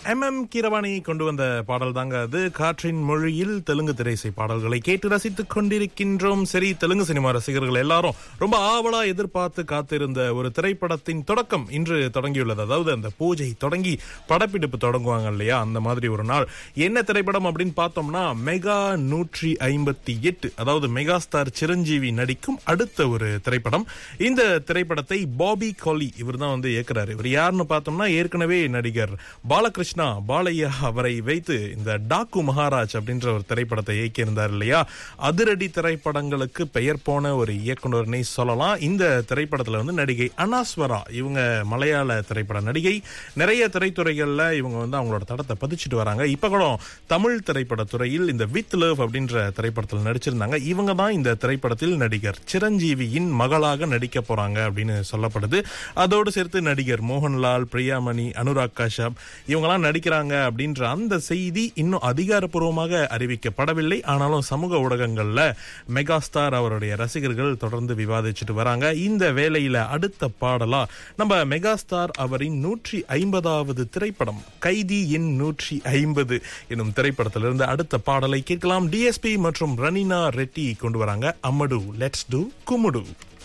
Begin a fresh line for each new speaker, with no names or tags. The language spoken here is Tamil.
கீரவாணி கொண்டு வந்த பாடல் தாங்க அது. காற்றின் மொழியில் தெலுங்கு திரைசை பாடல்களை கேட்டு ரசித்துக் கொண்டிருக்கின்றோம். சரி, தெலுங்கு சினிமா ரசிகர்கள் எல்லாரும் ரொம்ப ஆவலா எதிர்பார்த்து காத்திருந்த ஒரு திரைப்படத்தின் தொடக்கம் இன்று தொடங்கியுள்ளது. அதாவது அந்த பூஜை தொடங்கி படப்பிடிப்பு தொடங்குவாங்க இல்லையா, அந்த மாதிரி ஒரு நாள். என்ன திரைப்படம் அப்படின்னு பார்த்தோம்னா மெகா 158, அதாவது மெகா ஸ்டார் சிரஞ்சீவி நடிக்கும் அடுத்த ஒரு திரைப்படம். இந்த திரைப்படத்தை பாபி காலி இவர் தான் இயக்குறாரு. இவர் யாருன்னு பார்த்தோம்னா ஏற்கனவே நடிகர் பாலகிருஷ்ணா பாலையா அவரை வைத்து இந்த டாக்கு மகாராஜ் அப்படின்ற ஒரு திரைப்படத்தை இயக்கியிருந்தார் இல்லையா. அதிரடி திரைப்படங்களுக்கு பெயர் போன ஒரு இயக்குனர்னே சொல்லலாம். இந்த திரைப்படத்துல நடிகை அனாஸ்வரா, இவங்க மலையாள திரைப்பட நடிகை. நிறைய திரைத்துறைகள்ல இவங்க அவங்களோட தடத்தை பதிச்சுட்டு வராங்க. இப்ப கூட தமிழ் திரைப்பட துறையில் இந்த வித் லவ் அப்படின்ற திரைப்படத்தில் நடிச்சிருந்தாங்க. இவங்க தான் இந்த திரைப்படத்தில் நடிகர் சிரஞ்சீவியின் மகளாக நடிக்க போறாங்க அப்படின்னு சொல்லப்படுது. அதோடு சேர்த்து நடிகர் மோகன்லால், பிரியாமணி, அனுராக் காஷ்யப் இவங்கெல்லாம் நடிக்கிறாங்க அப்படின்ற அந்த செய்தி இன்னும் அதிகாரப்பூர்வமாக அறிவிக்கப்படவில்லை. ஆனாலும் சமூக ஊடகங்கள்ல மெகா ஸ்டார் அவருடைய ரசிகர்கள் தொடர்ந்து விவாதிச்சுட்டு வராங்க. இந்த வேளையில அடுத்த பாடலா நம்ம மெகா ஸ்டார் அவரின் 150வது திரைப்படம் கைதி எண் 150 எனும் திரைப்படத்திலிருந்து அடுத்த பாடலை கேட்கலாம். டிஎஸ்பி மற்றும் ரனினா ரெட்டி கொண்டு வராங்க. அம்மடு லெட்ஸ் டு குமுடு.